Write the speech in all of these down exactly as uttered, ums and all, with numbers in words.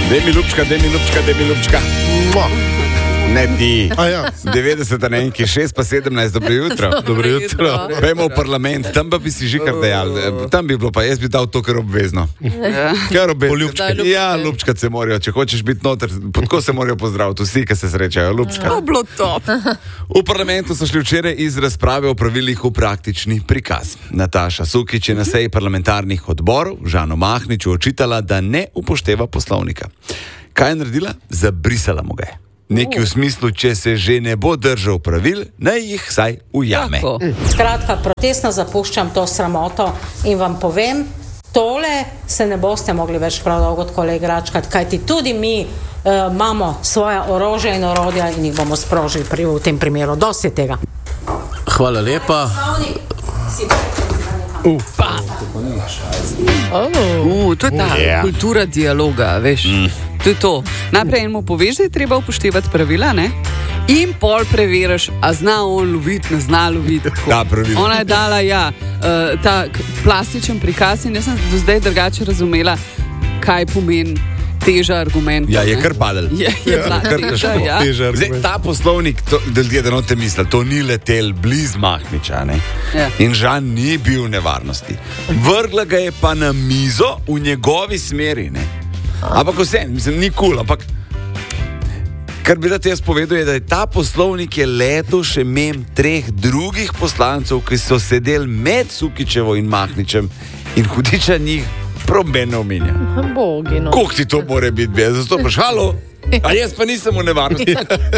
Dej mi lupčka, dej mi lupčka, dej mi lupčka. Ne ti. Ja. devetdeset neki, šest pa sedemnajst, dobro jutro. Dobro jutro. Pejmo v parlament, tam pa bi si že kar dejal. Tam bi bilo pa, jaz bi dal to kar obvezno. Kar obvezno. Ja, lupčka se morajo, če hočeš biti noter, tako se morajo pozdraviti vsi, ki se srečajo. Lupčka. To bilo top. V parlamentu so šli včeraj iz razprave o pravilih v praktični prikaz. Nataša Sukič je na seji parlamentarnih odborov Žanu Mahniču očitala, da ne upošteva poslovnika. Kaj je naredila? Zabrisala mu ga je. Nekaj v smislu, če se že ne bo držal pravil, naj jih vsaj ujame. Skratka, protestno zapuščam to sramoto in vam povem, tole se ne boste mogli več prav dolgo tako igračkati, kajti tudi mi uh, imamo svoja orožja in orodja in jih bomo sprožili pri, v tem primeru. Dosti tega. Hvala lepa. Upa. Uh, to je ta Yeah. kultura dialoga, veš. Mm. To je to. Najprej mu poveš, da je treba upoštevati pravila, ne? In pol preveriš, a zna on loviti, ne zna loviti. Da, pravila. Ona je dala, ja, uh, ta plastičen prikaz in jaz sem do zdaj drugače razumela, kaj pomeni teža argument. Ja, je kar padel. Je, je Ja, bila kar teža, težko. ja. Teža Zdaj, argument. ta poslovnik, to, da ljudje da note misli, to ni letel bliz Mahniča, ne? Ja. In Žan ni bil v nevarnosti. Vrgla ga je pa na mizo v njegovi smeri, ne? Ampak vse, mislim, ni kul, cool, ampak kar bi da ti jaz povedal je, da je ta poslovnik je letel še mem treh drugih poslancev, ki so sedeli med Sukičevo in Mahničem in hudiča njih proben ne omenja. Bogi, no. Koliko ti to more biti, be? Zato paš, halo, a jaz pa nisem v nevarnosti.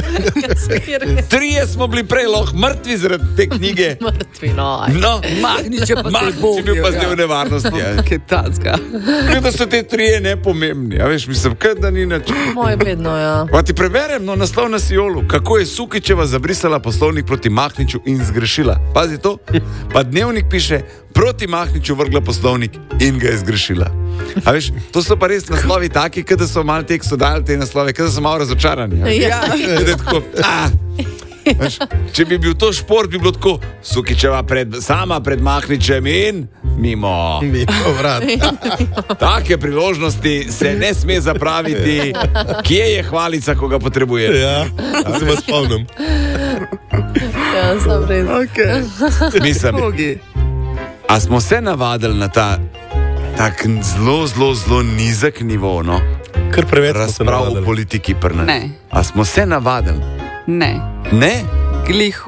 Trije smo bili prej lahko mrtvi zaradi te knjige. Mrtvi, no. aj. No, Mahnič je pa zdaj Mahnič je Bog, bil pa ja. zdaj v nevarnosti. Ja. Kaj tacka. Kaj da so te trije nepomembni, a veš, mislim, kaj da ni nič. Moje bedno, ja. Pa ti preberem no, naslov na Sijolu, kako je Sukičeva zabrisala poslovnik proti Mahniču in zgrešila. Pazi to, pa Dnevnik piše, proti Mahniču vrgla poslovnik in ga je zgrešila. A veš, to so pa res naslovi taki, kada so malo tek so dali te naslove, kada so malo razočarani. a? Ja. Kada je tako, a, veš, če bi bil to šport, bi bilo tako, Sukičeva pred, sama pred Mahničem in mimo. Mimo vrat. Take priložnosti se ne sme zapraviti, kje je hvalica, ko ga potrebuje. Ja, se vas spomnim. Ja, sem res. Okay. Mislim, a smo se navadili na ta tak zelo, zelo, zelo nizek nivo, no? Kar preveč smo se Razprav o navadili. politiki pri nas. Ne. A smo se navadili? Ne, Ne? glih.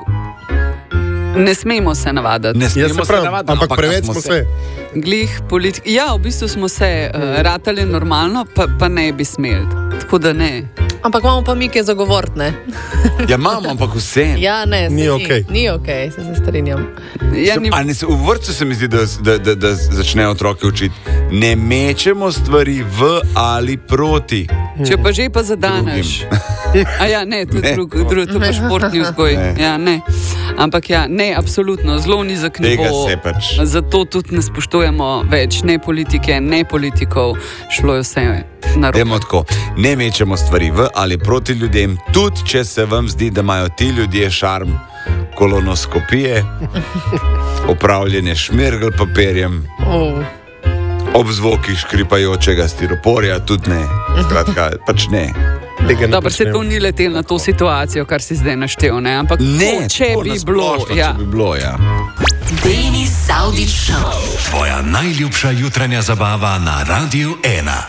Ne smemo se navadati. Ne Ja, smemo se se pravi, navaditi, ampak a preveč smo se. Glih politik. Ja, v bistvu smo se uh, ratali normalno, pa, pa ne bi smeli. Tako da ne. Ampak imamo pa mi kaj zagovoriti, ne? Ja, imamo, ampak vse. Ja, ne, se Ni okej. Ni okej, se, se strinjam. Ja, ni, A ne, se- v vrtcu se mi zdi, da, da, da, da začnejo otroke učiti. Ne mečemo stvari v ali proti. če pa že pa zadaneš. A ja, ne, to je Ne. drug, drug, to pa športni vzgoj. Ne. Ja, ne. Ampak ja, ne, absolutno, zelo nizek Tega nivo. se pač. Zato tudi ne spoštujemo več ne politike, ne politikov. Šlo je vse na roke. Dajmo tako, ne mečemo stvari v ali proti ljudem, tudi če se vam zdi, da imajo ti ljudje šarm kolonoskopije, opravljene šmirgl papirjem, Oh. ob zvokih škripajočega stiroporja, tudi ne. Skratka, pač ne. Tega ne Dobro, se počnemo. to ni letel na to situacijo, kar si zdaj naštel, ne? Ampak Ne, to, če tako bi na bilo, splošno, ja. če bi bilo, ja. Denis Saudić Show. Tvoja najljubša jutranja zabava na Radiu ena.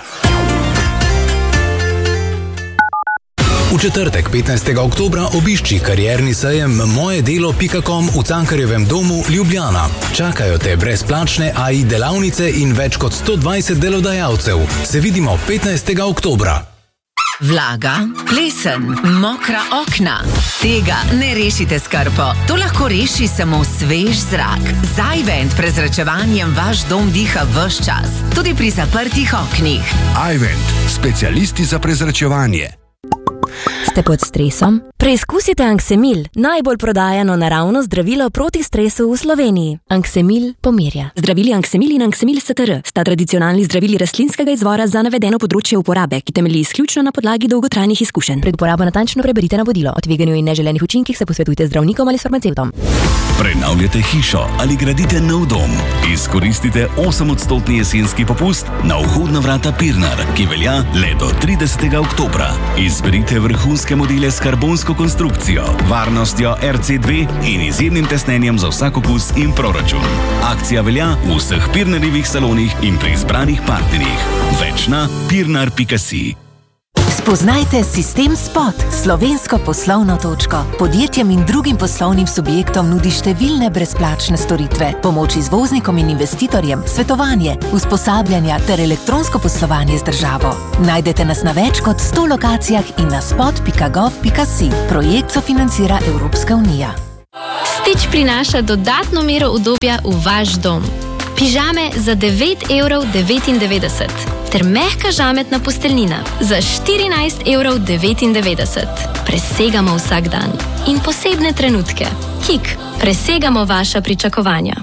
V četrtek, petnajstega oktobra, obišči karierni sejem mojedelo pika com v Cankarjevem domu Ljubljana. Čakajo te brezplačne A I delavnice in več kot sto dvajset delodajalcev. Se vidimo petnajstega oktobra. Vlaga, plesen, mokra okna. Tega ne rešite s krpo. To lahko reši samo svež zrak. Z iVent prezračevanjem vaš dom diha ves čas, tudi pri zaprtih oknih. iVent, specialisti za prezračevanje. Ste pod stresom? Preizkusite Anksemil, najbolj prodajano naravno zdravilo proti stresu v Sloveniji. Anksemil pomirja. Zdravili Anksemil in Anksemil S T R sta tradicionalni zdravili rastlinskega izvora za navedeno področje uporabe, ki temelji izključno na podlagi dolgotrajnih izkušenj. Pred uporabo natančno preberite navodilo. O tveganju in neželenih učinkih se posvetujte z zdravnikom ali s farmacevtom. Prenavljate hišo ali gradite nov dom? Izkoristite osemodstotni jesenski popust na vhodna vrata Pirnar, ki velja le do tridesetega oktobra. Izberite vrhunske modele s karbonsko konstrukcijo, varnostjo R C dve in izjemnim tesnenjem za vsak okus in proračun. Akcija velja v vseh Pirnarjevih salonih in pri izbranih partnerjih. Več na pirnar pika si. Spoznajte Sistem Spot, slovensko poslovno točko. Podjetjem in drugim poslovnim subjektom nudi številne brezplačne storitve, pomoč izvoznikom in investitorjem, svetovanje, usposabljanja ter elektronsko poslovanje z državo. Najdete nas na več kot sto lokacijah in na spot pika gov pika si. Projekt sofinancira Evropska unija. Stitch prinaša dodatno mero udobja v vaš dom. Pižame za devet evrov devetindevetdeset ter mehka žametna posteljnina za štirinajst evrov devetindevetdeset. Presegamo vsak dan in posebne trenutke. Kik, presegamo vaša pričakovanja.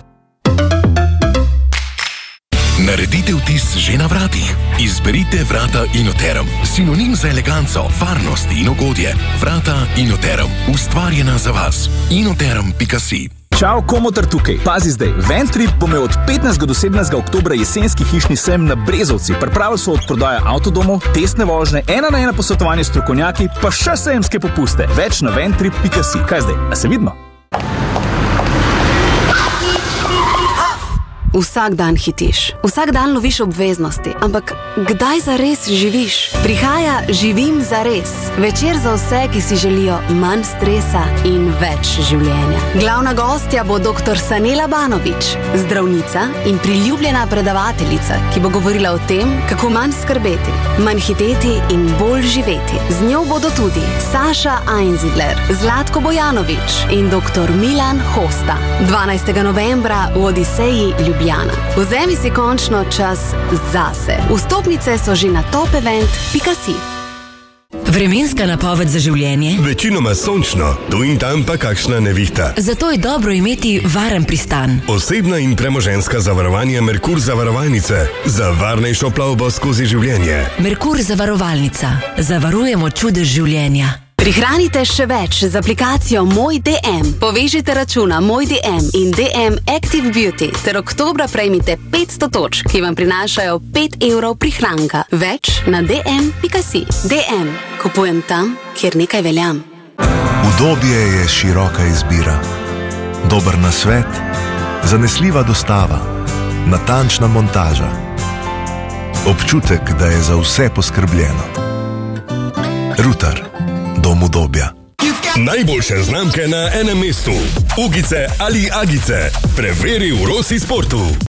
Naredite vtis že na vratih. Izberite vrata Inoterum. Sinonim za eleganco, varnost in ugodje. Vrata Inoterum. Ustvarjena za vas. inoterum pika si. Čau, Komotar tukaj. Pazi zdaj, Ventrip bo imel od petnajstega do sedemnajstega oktobra jesenski hišni sejem na Brezovci. Pripravili so od prodaje avtodomov, testne vožnje, ena na ena posvetovanje s strokovnjaki, pa še sejemske popuste. Več na ventrip pika si. Kaj zdaj? A se vidimo? Vsak dan hitiš, vsak dan loviš obveznosti, ampak kdaj zares živiš? Prihaja Živim zares. Večer za vse, ki si želijo manj stresa in več življenja. Glavna gostja bo doktor Sanela Banović, zdravnica in priljubljena predavateljica, ki bo govorila o tem, kako manj skrbeti, manj hiteti in bolj živeti. Z njo bodo tudi Saša Einzidler, Zlatko Bojanović in doktor Milan Hosta. dvanajstega novembra v Odiseji Ljubljana. Vzemi si končno čas zase. Vstopnice so že na top event pika si. Vremenska napoved za življenje? Večinoma sončno, tu in tam pa kakšna nevihta. Zato je dobro imeti varen pristan. Osebna in premoženjska zavarovanja Merkur zavarovalnice za varnejšo plavbo skozi življenje. Merkur zavarovalnica. Zavarujemo čudež življenja. Prihranite še več z aplikacijo Moj D M. Povežite računa Moj D M in D M Active Beauty ter oktobra prejmite petsto točk, ki vam prinašajo pet evrov prihranka. Več na d m pika si. D M. Kupujem tam, kjer nekaj veljam. Udobje je široka izbira. Dober nasvet, zanesljiva dostava, natančna montaža. Občutek, da je za vse poskrbljeno. Rutar. Dom udobja. Najboljše znamke na enem mestu. Ugice ali Agice. Preveri v Rossi Sportu.